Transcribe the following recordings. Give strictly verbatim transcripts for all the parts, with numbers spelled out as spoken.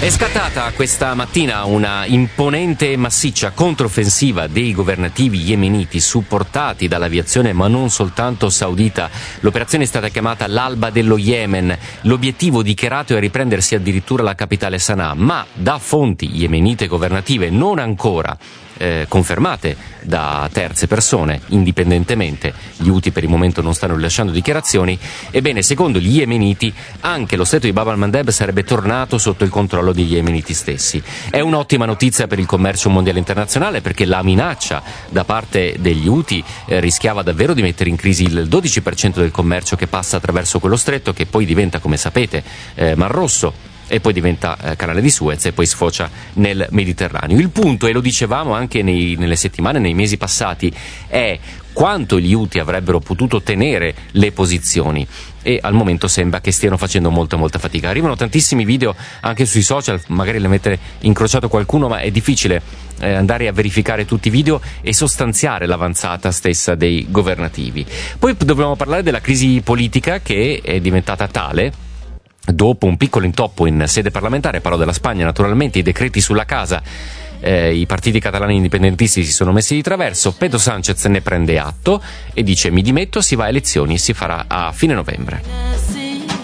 È scattata questa mattina una imponente e massiccia controffensiva dei governativi yemeniti supportati dall'aviazione ma non soltanto saudita. L'operazione è stata chiamata l'Alba dello Yemen. L'obiettivo dichiarato è riprendersi addirittura la capitale Sana'a, ma da fonti yemenite governative non ancora Eh, confermate da terze persone indipendentemente, gli Houthi per il momento non stanno rilasciando dichiarazioni. Ebbene, secondo gli yemeniti anche lo stretto di Bab al-Mandeb sarebbe tornato sotto il controllo degli yemeniti stessi. È un'ottima notizia per il commercio mondiale internazionale, perché la minaccia da parte degli Houthi eh, rischiava davvero di mettere in crisi il dodici per cento del commercio che passa attraverso quello stretto, che poi diventa, come sapete, eh, Mar Rosso, e poi diventa eh, canale di Suez e poi sfocia nel Mediterraneo. Il punto, e lo dicevamo anche nei, nelle settimane, nei mesi passati, è quanto gli Houthi avrebbero potuto tenere le posizioni, e al momento sembra che stiano facendo molta molta fatica. Arrivano tantissimi video anche sui social, magari le avete incrociato qualcuno, ma è difficile eh, andare a verificare tutti i video e sostanziare l'avanzata stessa dei governativi. Poi dobbiamo parlare della crisi politica, che è diventata tale dopo un piccolo intoppo in sede parlamentare. Parlo della Spagna, naturalmente. I decreti sulla casa, eh, i partiti catalani indipendentisti si sono messi di traverso. Pedro Sánchez ne prende atto e dice: mi dimetto, si va a elezioni, si farà a fine novembre.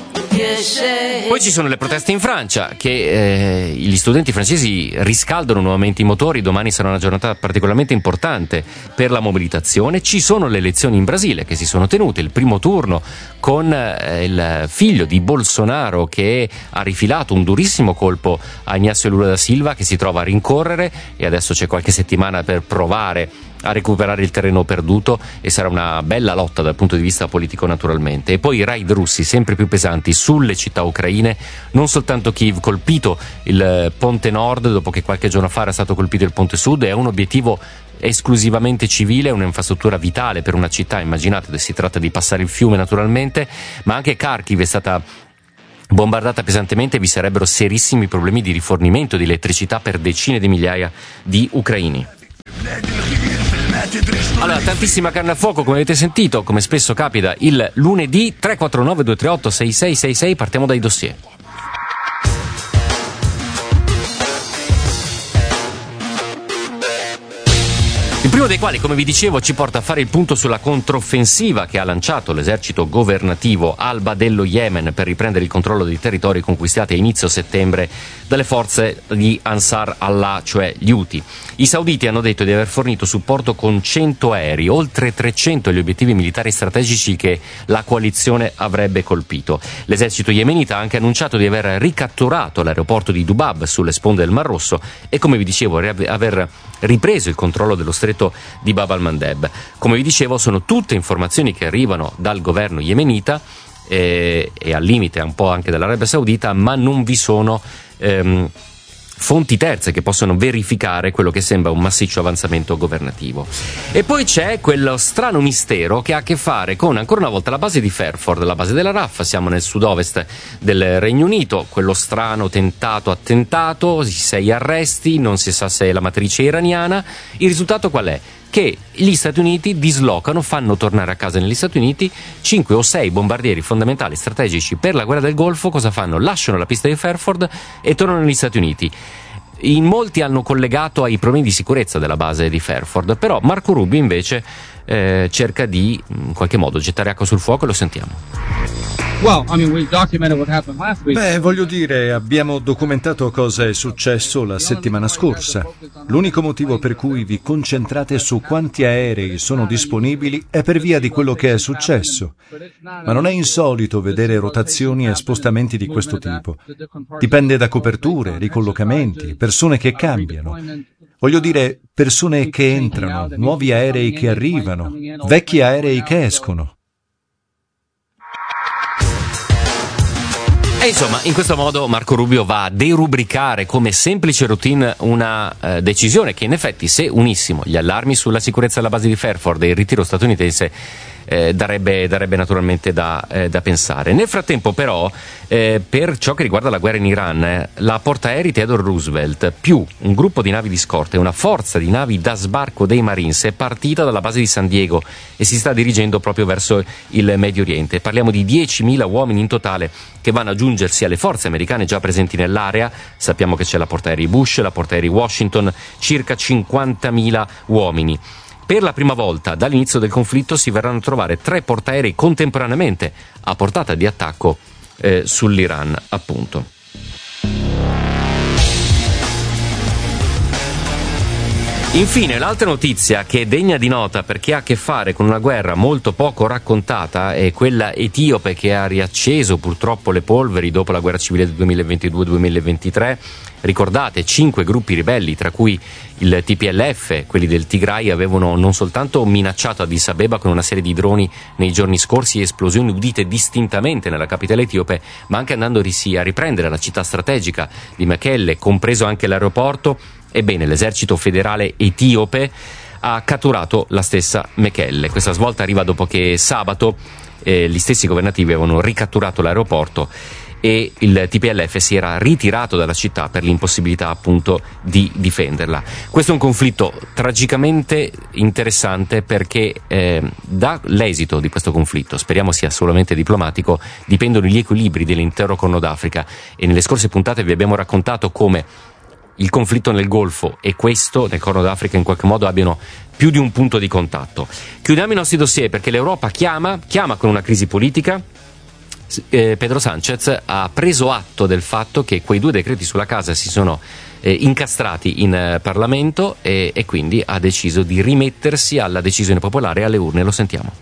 Poi ci sono le proteste in Francia, che eh, gli studenti francesi riscaldano nuovamente i motori. Domani sarà una giornata particolarmente importante per la mobilitazione. Ci sono le elezioni in Brasile che si sono tenute, il primo turno con eh, il figlio di Bolsonaro che ha rifilato un durissimo colpo a Inácio Lula da Silva, che si trova a rincorrere, e adesso c'è qualche settimana per provare a recuperare il terreno perduto, e sarà una bella lotta dal punto di vista politico, naturalmente. E poi i raid russi sempre più pesanti sulle città ucraine, non soltanto Kiev, colpito il ponte nord dopo che qualche giorno fa era stato colpito il ponte sud. È un obiettivo esclusivamente civile, un'infrastruttura vitale per una città, immaginate, si tratta di passare il fiume naturalmente, ma anche Kharkiv è stata bombardata pesantemente e vi sarebbero serissimi problemi di rifornimento di elettricità per decine di migliaia di ucraini. Allora, tantissima carne al fuoco, come avete sentito, come spesso capita il lunedì. Tre quattro nove due tre otto sei sei sei sei, partiamo dai dossier. Il primo dei quali, come vi dicevo, ci porta a fare il punto sulla controffensiva che ha lanciato l'esercito governativo Alba dello Yemen per riprendere il controllo dei territori conquistati a inizio settembre dalle forze di Ansar Allah, cioè gli Houthi. I sauditi hanno detto di aver fornito supporto con cento aerei, oltre trecento gli obiettivi militari strategici che la coalizione avrebbe colpito. L'esercito yemenita ha anche annunciato di aver ricatturato l'aeroporto di Dubab sulle sponde del Mar Rosso e, come vi dicevo, aver ripreso il controllo dello stretto di Bab al-Mandeb. Come vi dicevo, sono tutte informazioni che arrivano dal governo yemenita eh, e al limite un po' anche dall'Arabia Saudita, ma non vi sono ehm, fonti terze che possono verificare quello che sembra un massiccio avanzamento governativo. E poi c'è quello strano mistero che ha a che fare con, ancora una volta, la base di Fairford, la base della R A F. Siamo nel sud-ovest del Regno Unito. Quello strano tentato attentato, sei arresti, non si sa se è la matrice iraniana. Il risultato qual è? Che gli Stati Uniti dislocano, fanno tornare a casa negli Stati Uniti cinque o sei bombardieri fondamentali strategici per la guerra del Golfo. Cosa fanno? Lasciano la pista di Fairford e tornano negli Stati Uniti. In molti hanno collegato ai problemi di sicurezza della base di Fairford, però Marco Rubio invece eh, cerca di in qualche modo gettare acqua sul fuoco, e lo sentiamo. Well, I mean, we documented what happened last week. Beh, voglio dire, abbiamo documentato cosa è successo la settimana scorsa. L'unico motivo per cui vi concentrate su quanti aerei sono disponibili è per via di quello che è successo. Ma non è insolito vedere rotazioni e spostamenti di questo tipo. Dipende da coperture, ricollocamenti, persone che cambiano. Voglio dire, persone che entrano, nuovi aerei che arrivano, vecchi aerei che escono. E insomma, in questo modo Marco Rubio va a derubricare come semplice routine una eh, decisione che, in effetti, se unissimo gli allarmi sulla sicurezza della base di Fairford e il ritiro statunitense, eh, darebbe, darebbe naturalmente da, eh, da pensare. Nel frattempo però, eh, per ciò che riguarda la guerra in Iran, eh, la portaerei Theodore Roosevelt più un gruppo di navi di scorta e una forza di navi da sbarco dei Marines è partita dalla base di San Diego e si sta dirigendo proprio verso il Medio Oriente. Parliamo di diecimila uomini in totale che vanno ad aggiungersi alle forze americane già presenti nell'area. Sappiamo che c'è la portaerei Bush, la portaerei Washington, circa cinquantamila uomini. Per la prima volta dall'inizio del conflitto si verranno a trovare tre portaerei contemporaneamente a portata di attacco eh, sull'Iran, appunto. Infine, l'altra notizia che è degna di nota perché ha a che fare con una guerra molto poco raccontata è quella etiope, che ha riacceso purtroppo le polveri dopo la guerra civile del duemilaventidue duemilaventitré. Ricordate, cinque gruppi ribelli, tra cui il T P L F, quelli del Tigray, avevano non soltanto minacciato Addis Abeba con una serie di droni nei giorni scorsi e esplosioni udite distintamente nella capitale etiope, ma anche andando a riprendere la città strategica di Mekelle, compreso anche l'aeroporto. Ebbene, l'esercito federale etiope ha catturato la stessa Mekelle. Questa svolta arriva dopo che sabato eh, gli stessi governativi avevano ricatturato l'aeroporto e il T P L F si era ritirato dalla città per l'impossibilità appunto di difenderla. Questo è un conflitto tragicamente interessante perché eh, dall'esito di questo conflitto, speriamo sia solamente diplomatico, dipendono gli equilibri dell'intero Corno d'Africa, e nelle scorse puntate vi abbiamo raccontato come il conflitto nel Golfo e questo nel Corno d'Africa in qualche modo abbiano più di un punto di contatto. Chiudiamo i nostri dossier perché l'Europa chiama, chiama con una crisi politica. Eh, Pedro Sánchez ha preso atto del fatto che quei due decreti sulla casa si sono eh, incastrati in eh, Parlamento e, e quindi ha deciso di rimettersi alla decisione popolare e alle urne. Lo sentiamo.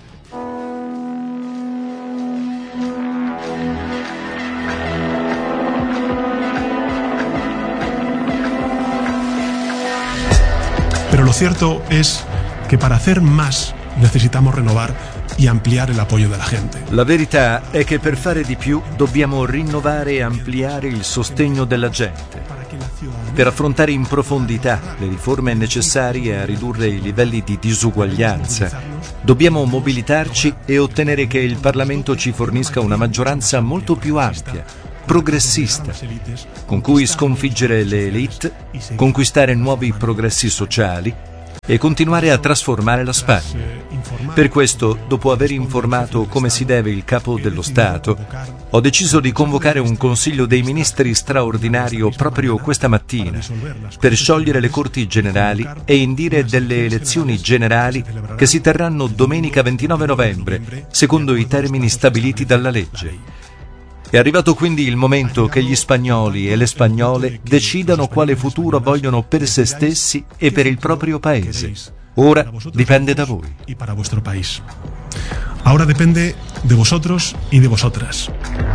Pero lo cierto es que para hacer más necesitamos renovar y ampliar el apoyo de la gente. La verità è che per fare di più dobbiamo rinnovare e ampliare il sostegno della gente. Per affrontare in profondità le riforme necessarie a ridurre i livelli di disuguaglianza, dobbiamo mobilitarci e ottenere che il Parlamento ci fornisca una maggioranza molto più ampia, progressista, con cui sconfiggere le élite, conquistare nuovi progressi sociali e continuare a trasformare la Spagna. Per questo, dopo aver informato come si deve il capo dello Stato, ho deciso di convocare un Consiglio dei Ministri straordinario proprio questa mattina per sciogliere le Corti Generali e indire delle elezioni generali che si terranno domenica ventinove novembre, secondo i termini stabiliti dalla legge. È arrivato quindi il momento che gli spagnoli e le spagnole decidano quale futuro vogliono per se stessi e per il proprio paese. Ora dipende da voi. Y para vuestro país. Ahora depende de vosotros y de vosotras.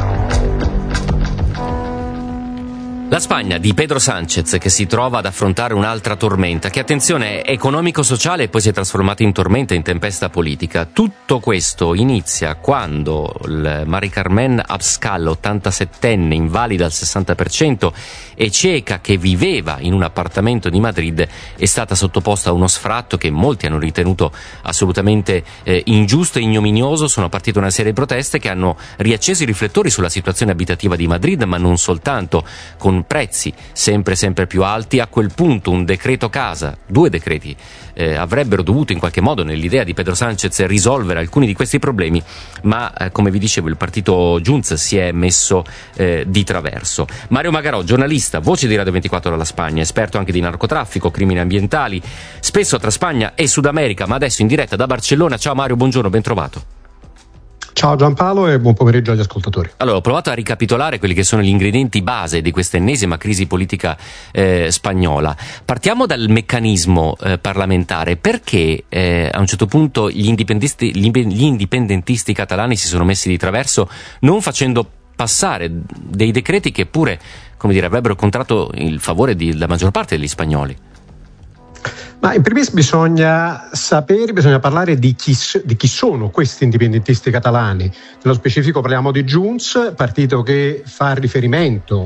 La Spagna di Pedro Sánchez che si trova ad affrontare un'altra tormenta che, attenzione, è economico-sociale e poi si è trasformata in tormenta, in tempesta politica. Tutto questo inizia quando il Mari Carmen Abascal, ottantasettenne, invalida al sessanta per cento e cieca, che viveva in un appartamento di Madrid, è stata sottoposta a uno sfratto che molti hanno ritenuto assolutamente eh, ingiusto e ignominioso. Sono partite una serie di proteste che hanno riacceso i riflettori sulla situazione abitativa di Madrid, ma non soltanto, con prezzi sempre sempre più alti. A quel punto un decreto casa, due decreti eh, avrebbero dovuto in qualche modo, nell'idea di Pedro Sánchez, risolvere alcuni di questi problemi, ma eh, come vi dicevo il partito Junts si è messo eh, di traverso. Mario Magarò, giornalista, voce di Radio ventiquattro dalla Spagna, esperto anche di narcotraffico, crimini ambientali, spesso tra Spagna e Sud America, ma adesso in diretta da Barcellona. Ciao Mario, buongiorno, ben trovato. Ciao Giampaolo e buon pomeriggio agli ascoltatori. Allora, ho provato a ricapitolare quelli che sono gli ingredienti base di questa ennesima crisi politica eh, spagnola. Partiamo dal meccanismo eh, parlamentare. Perché eh, a un certo punto gli indipendentisti, gli indipendentisti catalani si sono messi di traverso, non facendo passare dei decreti che pure, come dire, avrebbero contratto il favore della maggior parte degli spagnoli? Ma in primis bisogna sapere, bisogna parlare di chi, di chi sono questi indipendentisti catalani. Nello specifico parliamo di Junts, partito che fa riferimento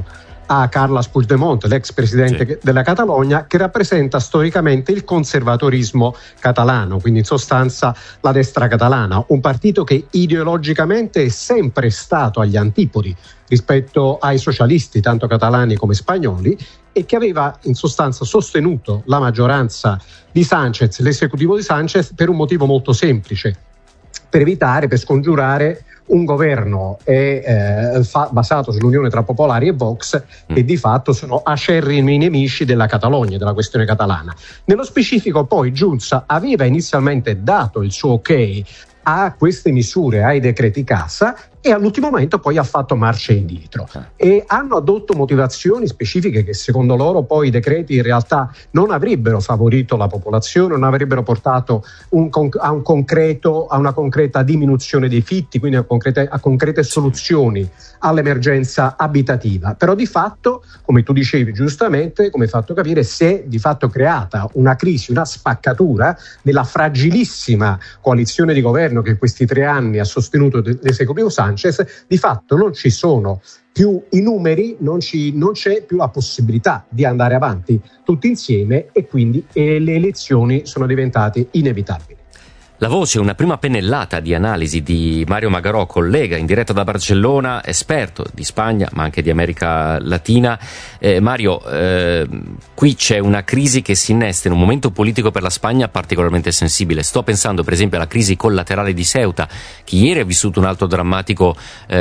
a Carles Puigdemont, l'ex presidente sì. della Catalogna, che rappresenta storicamente il conservatorismo catalano, quindi in sostanza la destra catalana, un partito che ideologicamente è sempre stato agli antipodi rispetto ai socialisti, tanto catalani come spagnoli, e che aveva in sostanza sostenuto la maggioranza di Sánchez, l'esecutivo di Sánchez, per un motivo molto semplice: per evitare, per scongiurare un governo è, eh, fa, basato sull'unione tra Popolari e Vox, che di fatto sono acerrimi nemici della Catalogna, della questione catalana. Nello specifico poi Junts aveva inizialmente dato il suo ok a queste misure, ai decreti cassa, e all'ultimo momento poi ha fatto marcia indietro e hanno addotto motivazioni specifiche che secondo loro poi i decreti in realtà non avrebbero favorito la popolazione, non avrebbero portato un, a, un concreto, a una concreta diminuzione dei fitti, quindi a concrete, a concrete soluzioni all'emergenza abitativa. Però di fatto, come tu dicevi giustamente, come hai fatto capire, si è di fatto creata una crisi, una spaccatura nella fragilissima coalizione di governo che in questi tre anni ha sostenuto l'esecutivo Sánchez. Di fatto non ci sono più i numeri, non, ci, non c'è più la possibilità di andare avanti tutti insieme, e quindi eh, le elezioni sono diventate inevitabili. La voce, una prima pennellata di analisi di Mario Magarò, collega in diretta da Barcellona, esperto di Spagna ma anche di America Latina. Eh, Mario, eh, qui c'è una crisi che si innesta in un momento politico per la Spagna particolarmente sensibile. Sto pensando per esempio alla crisi collaterale di Ceuta, che ieri ha vissuto un altro drammatico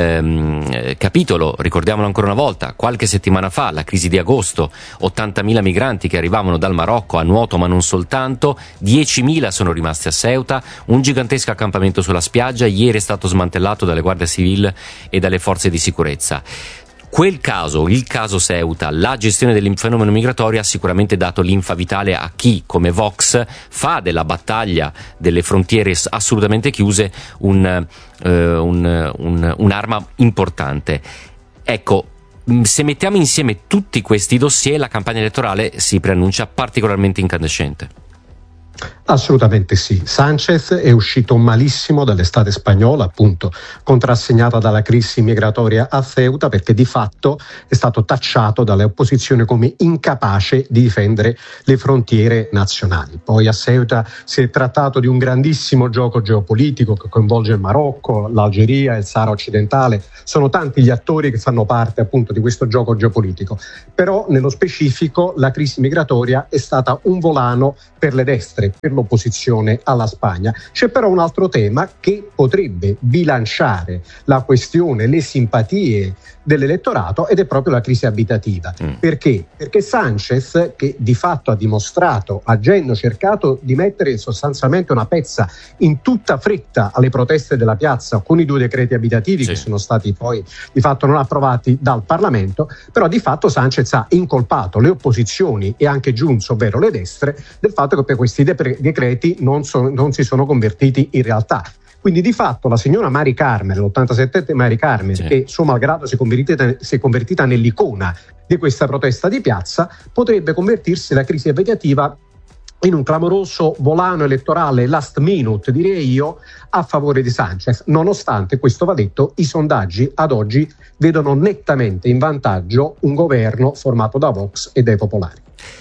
ehm, capitolo, ricordiamolo ancora una volta, qualche settimana fa, la crisi di agosto, ottantamila migranti che arrivavano dal Marocco a nuoto ma non soltanto, diecimila sono rimasti a Ceuta, un gigantesco accampamento sulla spiaggia, ieri è stato smantellato dalle guardie civili e dalle forze di sicurezza. Quel caso, il caso Ceuta, la gestione del fenomeno migratorio ha sicuramente dato linfa vitale a chi, come Vox, fa della battaglia delle frontiere assolutamente chiuse un, uh, un, un, un'arma importante. Ecco, se mettiamo insieme tutti questi dossier, la campagna elettorale si preannuncia particolarmente incandescente. Assolutamente sì. Sánchez è uscito malissimo dall'estate spagnola, appunto contrassegnata dalla crisi migratoria a Ceuta, perché di fatto è stato tacciato dalle opposizioni come incapace di difendere le frontiere nazionali. Poi a Ceuta si è trattato di un grandissimo gioco geopolitico che coinvolge il Marocco, l'Algeria, il Sahara occidentale. Sono tanti gli attori che fanno parte appunto di questo gioco geopolitico. Però nello specifico la crisi migratoria è stata un volano per le destre, per l'opposizione alla Spagna. C'è però un altro tema che potrebbe bilanciare la questione, le simpatie dell'elettorato, ed è proprio la crisi abitativa. Mm. Perché? Perché Sánchez, che di fatto ha dimostrato, agendo, cercato di mettere sostanzialmente una pezza in tutta fretta alle proteste della piazza con i due decreti abitativi sì. che sono stati poi di fatto non approvati dal Parlamento, però di fatto Sánchez ha incolpato le opposizioni e anche Junts, ovvero le destre, del fatto che per questi de- decreti non, so- non si sono convertiti in realtà. Quindi di fatto la signora Mari Carmen, l'ottantasettenne Mari Carmen, sì. che suo malgrado si è convertita, si è convertita nell'icona di questa protesta di piazza, potrebbe convertirsi la crisi abitativa in un clamoroso volano elettorale last minute, direi io, a favore di Sánchez. Nonostante, questo va detto, i sondaggi ad oggi vedono nettamente in vantaggio un governo formato da Vox e dai Popolari.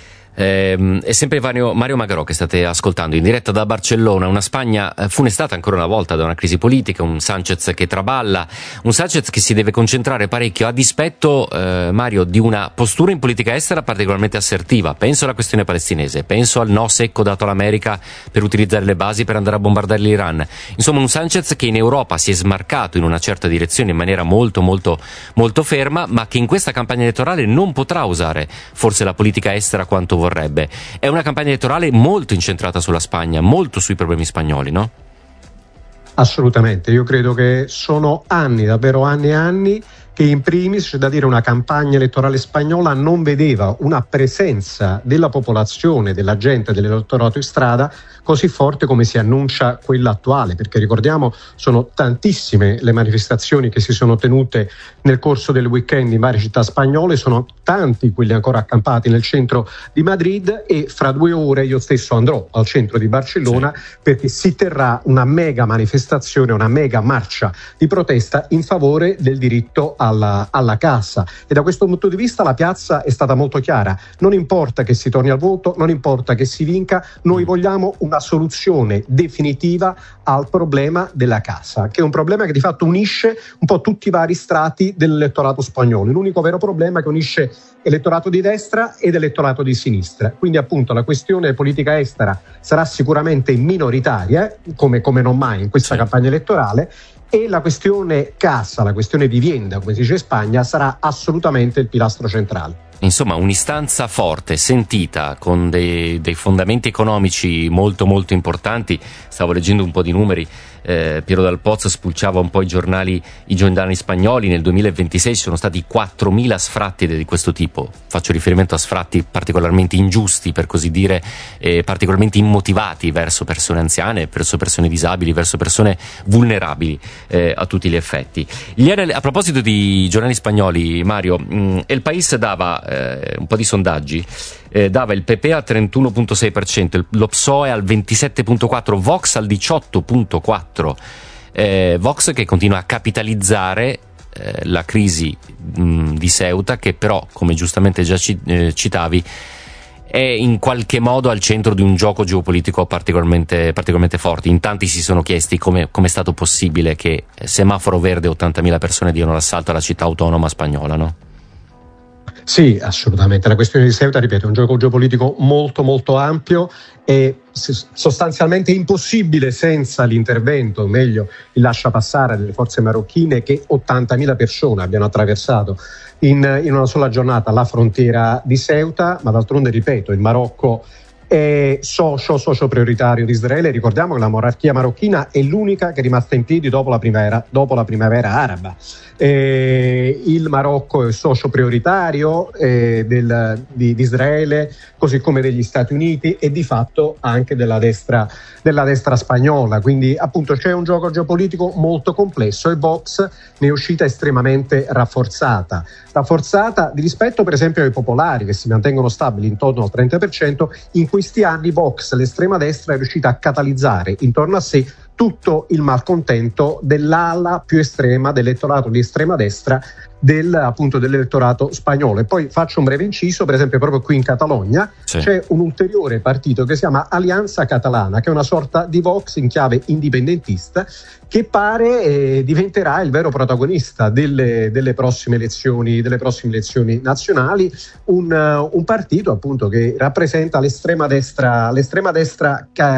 Eh, è sempre Mario, Mario Magarò che state ascoltando in diretta da Barcellona. Una Spagna funestata ancora una volta da una crisi politica, un Sánchez che traballa, un Sánchez che si deve concentrare parecchio a dispetto, eh, Mario, di una postura in politica estera particolarmente assertiva. Penso alla questione palestinese, penso al no secco dato all'America per utilizzare le basi per andare a bombardare l'Iran. Insomma, un Sánchez che in Europa si è smarcato in una certa direzione in maniera molto molto molto ferma, ma che in questa campagna elettorale non potrà usare forse la politica estera quanto vorrebbe. È una campagna elettorale molto incentrata sulla Spagna, molto sui problemi spagnoli, no? Assolutamente, io credo che sono anni, davvero anni e anni, che in primis, c'è da dire, una campagna elettorale spagnola non vedeva una presenza della popolazione, della gente, dell'elettorato in strada così forte come si annuncia quella attuale, perché ricordiamo sono tantissime le manifestazioni che si sono tenute nel corso del weekend in varie città spagnole, sono tanti quelli ancora accampati nel centro di Madrid, e fra due ore io stesso andrò al centro di Barcellona sì. perché si terrà una mega manifestazione, una mega marcia di protesta in favore del diritto alla, alla cassa, e da questo punto di vista la piazza è stata molto chiara: non importa che si torni al voto, non importa che si vinca, noi vogliamo una soluzione definitiva al problema della casa, che è un problema che di fatto unisce un po' tutti i vari strati dell'elettorato spagnolo, l'unico vero problema che unisce elettorato di destra ed elettorato di sinistra. Quindi appunto la questione politica estera sarà sicuramente minoritaria, come, come non mai in questa sì. campagna elettorale, e la questione casa, la questione vivienda, come si dice in Spagna, sarà assolutamente il pilastro centrale. Insomma, un'istanza forte, sentita, con dei, dei fondamenti economici molto molto importanti. Stavo leggendo un po' di numeri, eh, Piero Dal Poz spulciava un po' i giornali, i giornali spagnoli. Nel duemilaventisei ci sono stati quattromila sfratti di questo tipo. Faccio riferimento a sfratti particolarmente ingiusti, per così dire, eh, particolarmente immotivati verso persone anziane, verso persone disabili, verso persone vulnerabili eh, a tutti gli effetti. Ieri, a proposito di giornali spagnoli, Mario, mh, El País dava Eh, un po' di sondaggi, eh, dava il P P al trentuno virgola sei per cento, lo P S O E al ventisette virgola quattro per cento, Vox al diciotto virgola quattro per cento, eh, Vox che continua a capitalizzare eh, la crisi mh, di Ceuta, che però, come giustamente già ci, eh, citavi, è in qualche modo al centro di un gioco geopolitico particolarmente, particolarmente forte. In tanti si sono chiesti come è stato possibile che semaforo verde ottantamila persone diano l'assalto alla città autonoma spagnola, no? Sì, assolutamente. La questione di Ceuta, ripeto, è un gioco geopolitico molto molto ampio e sostanzialmente impossibile senza l'intervento, o meglio il lasciapassare delle forze marocchine, che ottantamila persone abbiano attraversato in, in una sola giornata la frontiera di Ceuta. Ma d'altronde, ripeto, il Marocco è socio, socio prioritario di Israele. Ricordiamo che la monarchia marocchina è l'unica che è rimasta in piedi dopo la primavera, dopo la primavera araba. Eh, il Marocco è socio prioritario eh, del, di, di Israele, così come degli Stati Uniti e di fatto anche della destra, della destra spagnola. Quindi appunto c'è un gioco geopolitico molto complesso e Vox ne è uscita estremamente rafforzata, rafforzata di rispetto per esempio ai popolari, che si mantengono stabili intorno al trenta per cento. In questi anni Vox, l'estrema destra, è riuscita a catalizzare intorno a sé tutto il malcontento dell'ala più estrema dell'elettorato di estrema destra del, appunto, dell'elettorato spagnolo. E poi faccio un breve inciso: per esempio proprio qui in Catalogna sì. c'è un ulteriore partito che si chiama Alianza Catalana, che è una sorta di Vox in chiave indipendentista, che pare eh, diventerà il vero protagonista delle, delle prossime elezioni delle prossime elezioni nazionali, un, uh, un partito appunto che rappresenta l'estrema destra l'estrema destra ca-